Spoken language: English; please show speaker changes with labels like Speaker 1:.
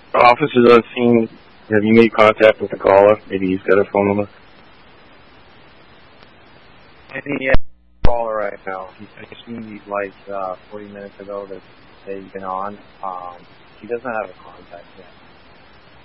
Speaker 1: Officers on scene, have you made contact with the caller? Maybe he's got a phone number.
Speaker 2: Any caller right now? He finished me like 40 minutes ago that he's been on. He doesn't have a contact yet.